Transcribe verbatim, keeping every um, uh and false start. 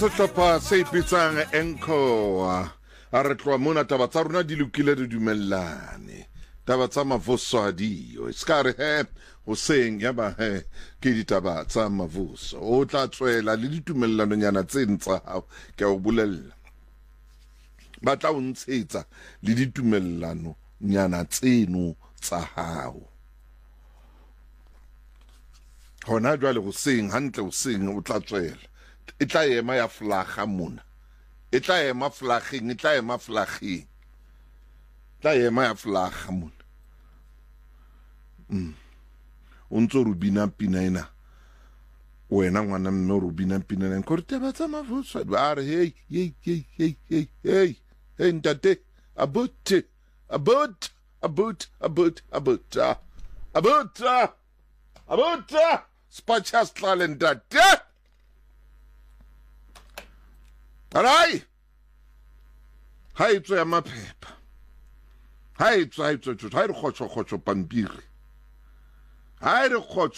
sehlopha se ipitsang Enkoa a re tloa mona taba tsa rona di lokile di dumellane taba tsa mavoso a dio e ska re he o seng ya ba he ke ditaba tsa mavoso o tla tswela le ditumellano nyana tse ntsa hao ke o bolella ba tla o ntshetsa le ditumellano nyana tseno tsa hao hona jwale go seng hantle o seng o tla tswela e tla ema ya flaga mona e tla ema flageng e tla ema flageng tla ema ya flaga mona mm o ntso rubina pina ena wena ngwana mme rubina pina ena ko taba tsa mavoso ba re hey hey hey hey hey hey hey ntate about about about about about about about spachas talenta Arai hai tswe ya maphepha hai tswe hai tswe hai re khotso khotso pampiri hai re khotso